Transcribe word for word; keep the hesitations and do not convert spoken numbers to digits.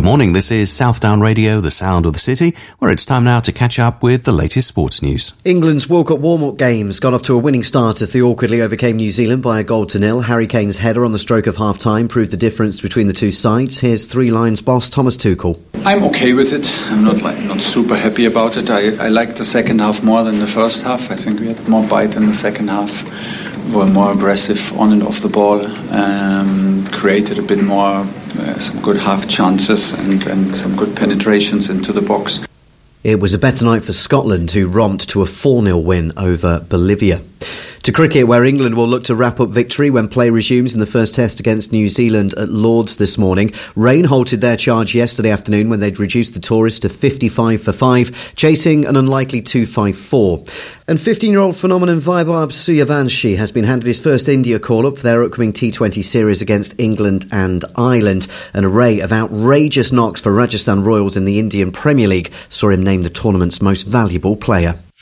morning, this is Southdown Radio, the sound of the city, where it's time now to catch up with the latest sports news. England's World Cup warm-up games got off to a winning start as they awkwardly overcame New Zealand by a goal to nil. Harry Kane's header on the stroke of half-time proved the difference between the two sides. Here's Three Lions boss Thomas Tuchel. I'm okay with it. I'm not like not super happy about it. I, I like the second half more than the first half. I think we had more bite in the second half. We were more aggressive on and off the ball. Um, created a bit more, uh, some good half chances and, and some good penetrations into the box. It was a better night for Scotland, who romped to a four nil win over Bolivia. To cricket, where England will look to wrap up victory when play resumes in the first test against New Zealand at Lords this morning. Rain halted their charge yesterday afternoon when they'd reduced the tourists to fifty-five for five, chasing an unlikely two five four. And fifteen-year-old phenomenon Vaibhav Suryavanshi has been handed his first India call-up for their upcoming T twenty series against England and Ireland. An array of outrageous knocks for Rajasthan Royals in the Indian Premier League saw him named the tournament's most valuable player.